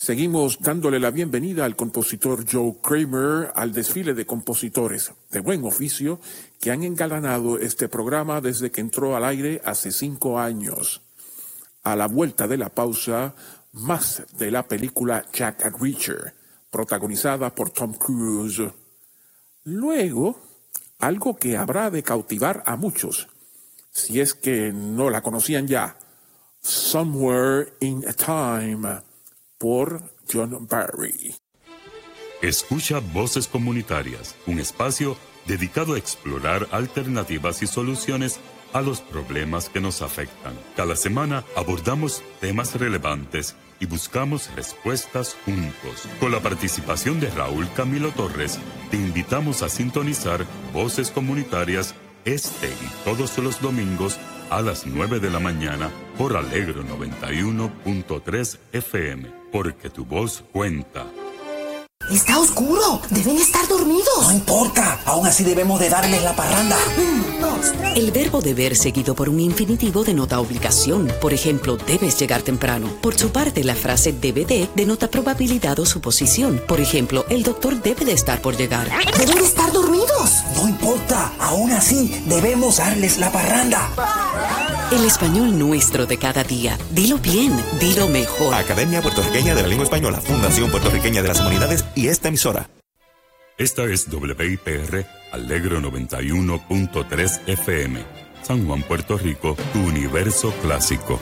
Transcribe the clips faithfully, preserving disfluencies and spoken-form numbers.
Seguimos dándole la bienvenida al compositor Joe Kramer al desfile de compositores de buen oficio que han engalanado este programa desde que entró al aire hace cinco años. A la vuelta de la pausa, más de la película Jack Reacher, protagonizada por Tom Cruise. Luego, algo que habrá de cautivar a muchos, si es que no la conocían ya, Somewhere in a Time, por John Barry. Escucha Voces Comunitarias, un espacio dedicado a explorar alternativas y soluciones a los problemas que nos afectan. Cada semana abordamos temas relevantes y buscamos respuestas juntos. Con la participación de Raúl Camilo Torres, te invitamos a sintonizar Voces Comunitarias este y todos los domingos a las nueve de la mañana por Alegro noventa y uno punto tres F M, porque tu voz cuenta. Está oscuro, deben estar dormidos. No importa, aún así debemos de darles la parranda. Un, dos, tres. El verbo deber seguido por un infinitivo denota obligación. Por ejemplo, debes llegar temprano. Por su parte, la frase debe de denota probabilidad o suposición. Por ejemplo, el doctor debe de estar por llegar. Deben de estar dormidos. No importa, aún así debemos darles la parranda. El español nuestro de cada día. Dilo bien, dilo mejor. Academia Puertorriqueña de la Lengua Española, Fundación Puertorriqueña de las Humanidades y esta emisora. Esta es W I P R Alegro noventa y uno punto tres F M, San Juan, Puerto Rico, tu universo clásico.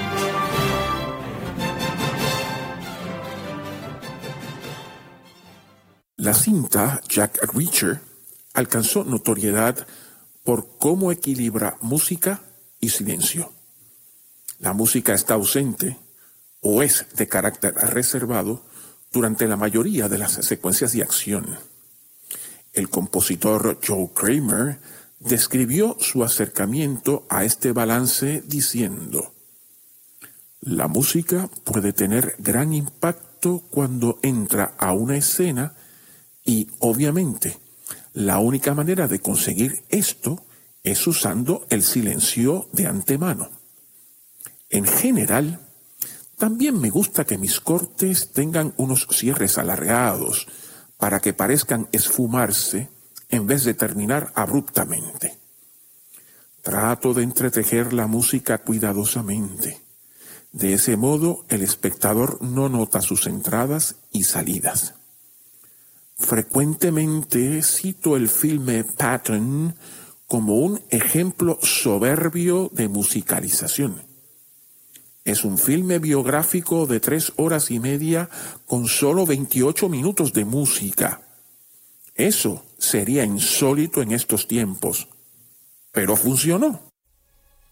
La cinta Jack Reacher alcanzó notoriedad por cómo equilibra música y silencio. La música está ausente o es de carácter reservado durante la mayoría de las secuencias de acción. El compositor Joe Kramer describió su acercamiento a este balance diciendo: la música puede tener gran impacto cuando entra a una escena y, obviamente, la única manera de conseguir esto es usando el silencio de antemano. En general, también me gusta que mis cortes tengan unos cierres alargados para que parezcan esfumarse en vez de terminar abruptamente. Trato de entretejer la música cuidadosamente. De ese modo, el espectador no nota sus entradas y salidas. Frecuentemente cito el filme Patton como un ejemplo soberbio de musicalización. Es un filme biográfico de tres horas y media con solo veintiocho minutos de música. Eso sería insólito en estos tiempos, pero funcionó.